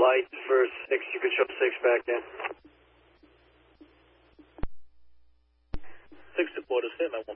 light for 6. You could show 6 back in. 6 to 4 to 7,